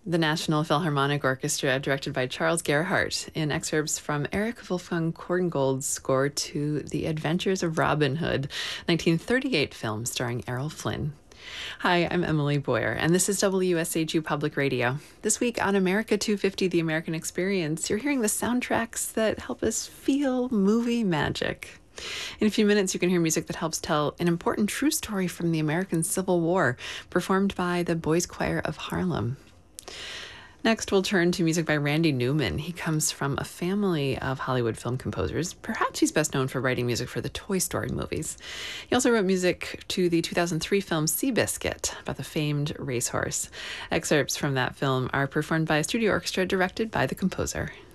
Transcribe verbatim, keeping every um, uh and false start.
The National Philharmonic Orchestra, directed by Charles Gerhardt, in excerpts from Erich Wolfgang Korngold's score to The Adventures of Robin Hood, nineteen thirty-eight film starring Errol Flynn. Hi, I'm Emily Boyer, and this is W S H U Public Radio. This week on America two fifty, The American Experience, you're hearing the soundtracks that help us feel movie magic. In a few minutes, you can hear music that helps tell an important true story from the American Civil War, performed by the Boys Choir of Harlem. Next, we'll turn to music by Randy Newman. He comes from a family of Hollywood film composers. Perhaps he's best known for writing music for the Toy Story movies. He also wrote music to the two thousand three film Seabiscuit, about the famed racehorse. Excerpts from that film are performed by a studio orchestra directed by the composer.